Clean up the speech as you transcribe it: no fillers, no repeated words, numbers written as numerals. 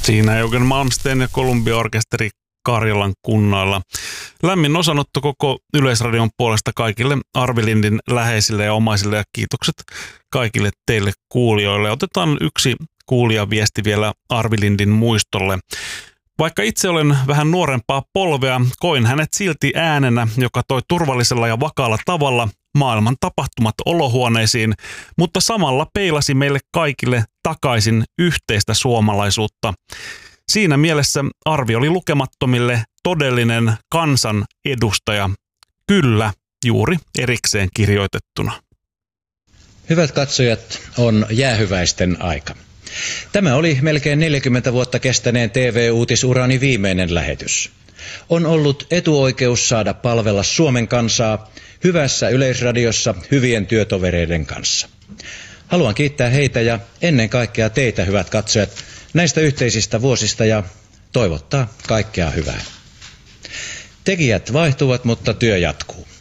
Siinä Eugen Malmsteen ja Columbia-orkesteri Karjalan kunnalla. Lämmin osanotto koko Yleisradion puolesta kaikille Arvi Lindin läheisille ja omaisille ja kiitokset kaikille teille kuulijoille. Otetaan yksi kuulijaviesti vielä Arvi Lindin muistolle. Vaikka itse olen vähän nuorempaa polvea, koin hänet silti äänenä, joka toi turvallisella ja vakaalla tavalla maailman tapahtumat olohuoneisiin, mutta samalla peilasi meille kaikille takaisin yhteistä suomalaisuutta. Siinä mielessä Arvi oli lukemattomille todellinen kansan edustaja. Kyllä, juuri erikseen kirjoitettuna. Hyvät katsojat, on jäähyväisten aika. Tämä oli melkein 40 vuotta kestäneen TV-uutisurani viimeinen lähetys. On ollut etuoikeus saada palvella Suomen kansaa hyvässä Yleisradiossa hyvien työtovereiden kanssa. Haluan kiittää heitä ja ennen kaikkea teitä, hyvät katsojat, näistä yhteisistä vuosista ja toivottaa kaikkea hyvää. Tekijät vaihtuvat, mutta työ jatkuu.